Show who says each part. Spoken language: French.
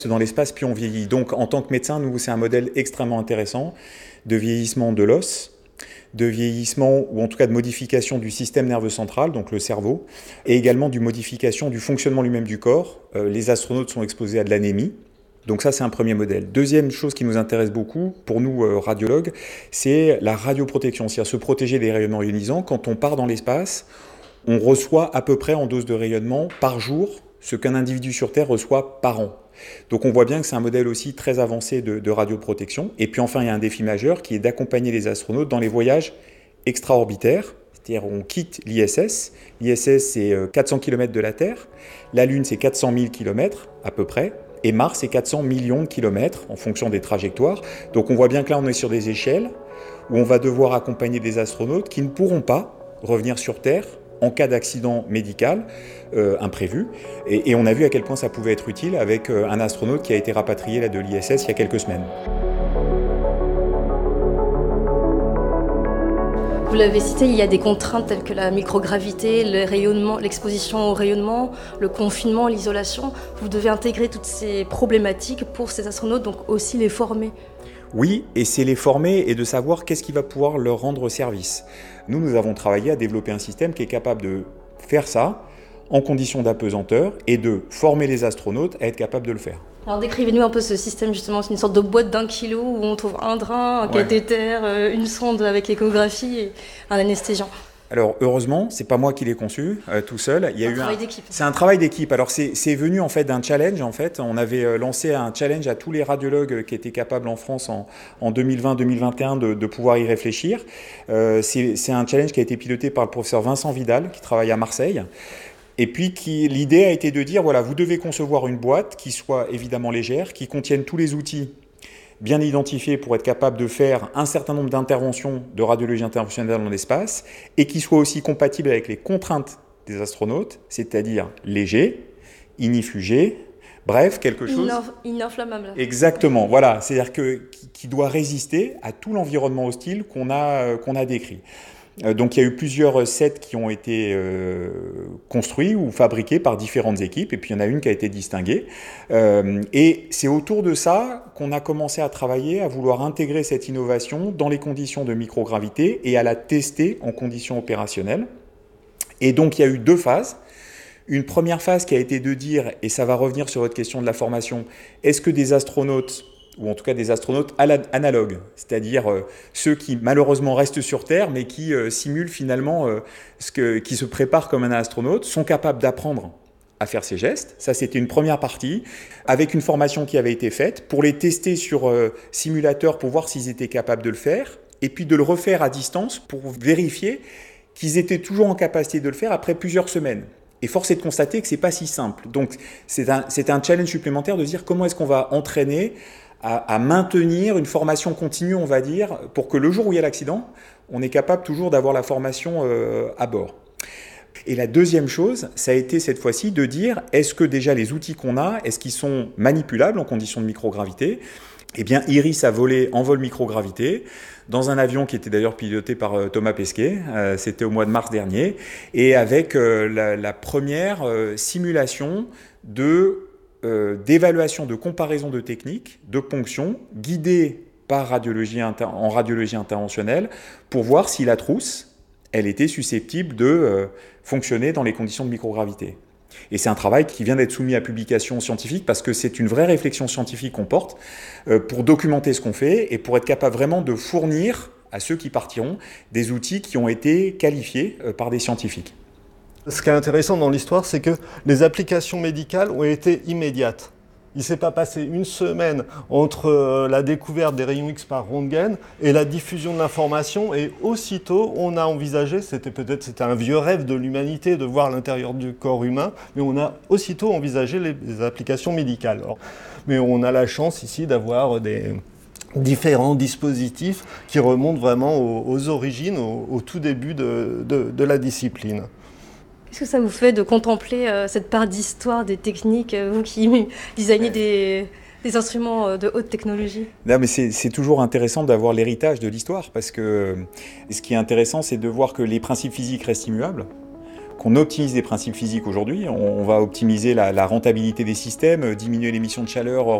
Speaker 1: Dans l'espace, puis on vieillit. Donc en tant que médecin, nous, c'est un modèle extrêmement intéressant de vieillissement de l'os, de vieillissement ou en tout cas de modification du système nerveux central, donc le cerveau, et également de modification du fonctionnement lui-même du corps. Les astronautes sont exposés à de l'anémie. Donc ça, c'est un premier modèle. Deuxième chose qui nous intéresse beaucoup, pour nous radiologues, c'est la radioprotection, c'est-à-dire se protéger des rayonnements ionisants. Quand on part dans l'espace, on reçoit à peu près en dose de rayonnement par jour ce qu'un individu sur Terre reçoit par an. Donc on voit bien que c'est un modèle aussi très avancé de radioprotection. Et puis enfin, il y a un défi majeur qui est d'accompagner les astronautes dans les voyages extraorbitaires. C'est-à-dire on quitte l'ISS. L'ISS, c'est 400 km de la Terre. La Lune, c'est 400 000 km à peu près. Et Mars, c'est 400 millions de kilomètres en fonction des trajectoires. Donc on voit bien que là, on est sur des échelles où on va devoir accompagner des astronautes qui ne pourront pas revenir sur Terre en cas d'accident médical imprévu. Et on a vu à quel point ça pouvait être utile avec un astronaute qui a été rapatrié là, de l'ISS il y a quelques semaines.
Speaker 2: Vous l'avez cité, il y a des contraintes telles que la microgravité, le rayonnement, l'exposition au rayonnement, le confinement, l'isolation. Vous devez intégrer toutes ces problématiques pour ces astronautes, donc aussi les former.
Speaker 1: Oui, et c'est les former et de savoir qu'est-ce qui va pouvoir leur rendre service. Nous avons travaillé à développer un système qui est capable de faire ça en conditions d'apesanteur et de former les astronautes à être capables de le faire.
Speaker 2: Alors décrivez-nous un peu ce système justement, c'est une sorte de boîte d'1 kilo où on trouve un drain, un cathéter, une sonde avec échographie et un anesthésiant.
Speaker 1: Alors heureusement, c'est pas moi qui l'ai conçu tout seul.
Speaker 2: Il y a eu un travail d'équipe.
Speaker 1: C'est un travail d'équipe. Alors c'est venu en fait d'un challenge. En fait, on avait lancé un challenge à tous les radiologues qui étaient capables en France en 2020-2021 de pouvoir y réfléchir. C'est un challenge qui a été piloté par le professeur Vincent Vidal qui travaille à Marseille. Et puis l'idée a été de dire voilà, vous devez concevoir une boîte qui soit évidemment légère, qui contienne tous les outils bien identifiés pour être capable de faire un certain nombre d'interventions de radiologie interventionnelle dans l'espace et qui soit aussi compatible avec les contraintes des astronautes, c'est-à-dire léger, inifugé, bref, quelque chose...
Speaker 2: Ininflammable.
Speaker 1: Exactement, voilà, c'est-à-dire qui doit résister à tout l'environnement hostile qu'on a décrit. Donc il y a eu plusieurs sets qui ont été construits ou fabriqués par différentes équipes, et puis il y en a une qui a été distinguée. Et c'est autour de ça qu'on a commencé à travailler, à vouloir intégrer cette innovation dans les conditions de microgravité et à la tester en conditions opérationnelles. Et donc il y a eu deux phases. Une première phase qui a été de dire, et ça va revenir sur votre question de la formation, est-ce que des astronautes ou en tout cas des astronautes analogues, c'est-à-dire ceux qui malheureusement restent sur Terre, mais qui simulent finalement qui se préparent comme un astronaute, sont capables d'apprendre à faire ces gestes. Ça, c'était une première partie, avec une formation qui avait été faite, pour les tester sur simulateur, pour voir s'ils étaient capables de le faire, et puis de le refaire à distance pour vérifier qu'ils étaient toujours en capacité de le faire après plusieurs semaines. Et force est de constater que ce n'est pas si simple. Donc, c'est un challenge supplémentaire de dire comment est-ce qu'on va entraîner à maintenir une formation continue, on va dire, pour que le jour où il y a l'accident, on est capable toujours d'avoir la formation à bord. Et la deuxième chose, ça a été cette fois-ci de dire, est-ce que déjà les outils qu'on a, est-ce qu'ils sont manipulables en conditions de microgravité ? Eh bien, Iris a volé en vol microgravité dans un avion qui était d'ailleurs piloté par Thomas Pesquet, c'était au mois de mars dernier, et avec la première simulation d'évaluation de comparaison de techniques, de ponction, guidée par en radiologie interventionnelle, pour voir si la trousse, elle était susceptible de fonctionner dans les conditions de microgravité. Et c'est un travail qui vient d'être soumis à publication scientifique parce que c'est une vraie réflexion scientifique qu'on porte pour documenter ce qu'on fait et pour être capable vraiment de fournir à ceux qui partiront des outils qui ont été qualifiés par des scientifiques.
Speaker 3: Ce qui est intéressant dans l'histoire, c'est que les applications médicales ont été immédiates. Il ne s'est pas passé une semaine entre la découverte des rayons X par Röntgen et la diffusion de l'information. Et aussitôt, on a envisagé, c'était un vieux rêve de l'humanité de voir l'intérieur du corps humain, mais on a aussitôt envisagé les applications médicales. Mais on a la chance ici d'avoir des différents dispositifs qui remontent vraiment aux origines, au tout début de la discipline.
Speaker 2: Qu'est-ce que ça vous fait de contempler cette part d'histoire, des techniques, vous qui designez des instruments de haute technologie ?
Speaker 1: Non, mais c'est toujours intéressant d'avoir l'héritage de l'histoire, parce que ce qui est intéressant, c'est de voir que les principes physiques restent immuables, qu'on optimise les principes physiques aujourd'hui. On va optimiser la rentabilité des systèmes, diminuer l'émission de chaleur,